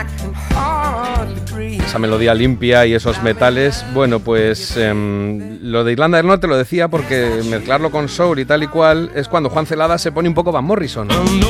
Esa melodía limpia y esos metales. Bueno, pues lo de Irlanda del Norte lo decía porque mezclarlo con soul y tal y cual es cuando Juan Celada se pone un poco Van Morrison.